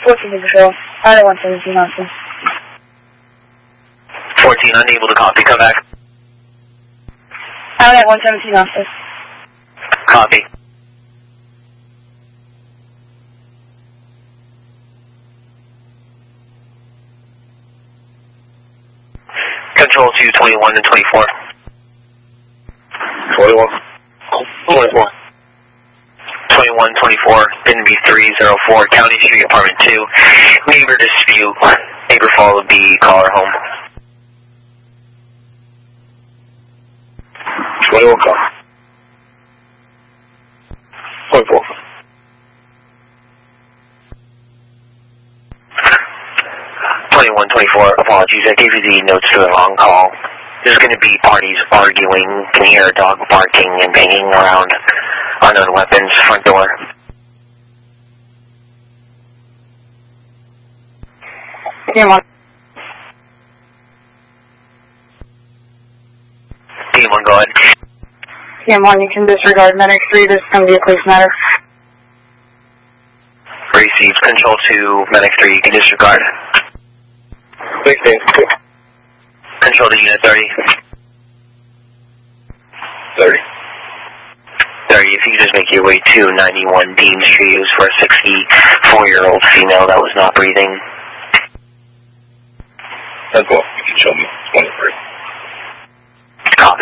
14 to patrol. Pilot 117 Austin. 14, unable to copy. Come back. Pilot 117 Austin. Copy. Control to 21 and 24. 21. 24. 21, 24, NB 304, County Street, Apartment 2. Neighbor dispute. Neighbor followed the caller home. 21 call. 24. 21, 24, apologies. I gave you the notes to the wrong call. There's going to be parties arguing. Can hear a dog barking and banging around. Unknown weapons, front door. DM1. DM1, go ahead. DM1, you can disregard Medic 3. This is going to be a police matter. Received. Control to Medic 3, you can disregard. 16. Control to Unit 30. 30. 30, if you could just make your way to 91 Dean Street. It was for a 64-year-old female that was not breathing. That's all. You can show me 23.